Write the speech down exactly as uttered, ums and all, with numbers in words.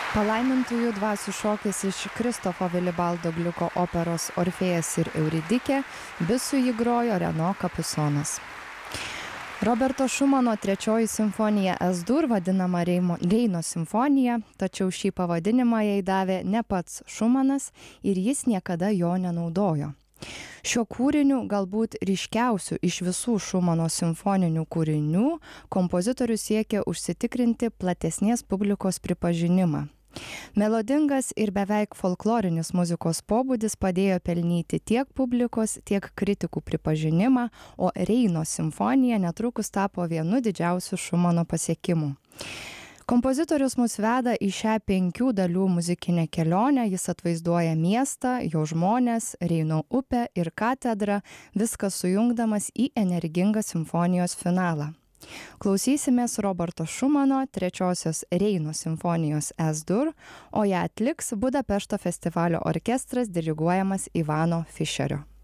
Palaimintųjų dvasių šokis iš Kristofo Vilibaldo Gliuko operos Orfėjas ir Euridikė, bisu jį grojo Reno Kapusonas. Roberto Šumano trečioji simfonija Es-dur vadinama Reimo, Reino simfonija, tačiau šį pavadinimą jai davė ne pats Šumanas ir jis niekada jo nenaudojo. Šiuo kūriniu, galbūt ryškiausiu iš visų Šumano simfoninių kūrinių, kompozitorius siekia užsitikrinti platesnės publikos pripažinimą. Melodingas ir beveik folklorinis muzikos pobūdis padėjo pelnyti tiek publikos, tiek kritikų pripažinimą, o Reino simfonija netrukus tapo vienu didžiausių Šumano pasiekimų. Kompozitorius mus veda į šią penkių dalių muzikinę kelionę, jis atvaizduoja miestą, jo žmones, Reino upę ir katedrą, viską sujungdamas į energingą simfonijos finalą. Klausysimės Roberto Šumano trečiosios Reino simfonijos Es-dur, o ją atliks Budapešto festivalio orkestras diriguojamas Ivano Fišerio.